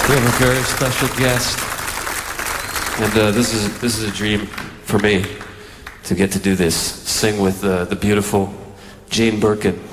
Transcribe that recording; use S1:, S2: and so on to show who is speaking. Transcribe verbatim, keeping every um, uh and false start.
S1: We have a very special guest, and uh, this is this is a dream for me to get to do this. Sing with uh, the beautiful Jane Birkin.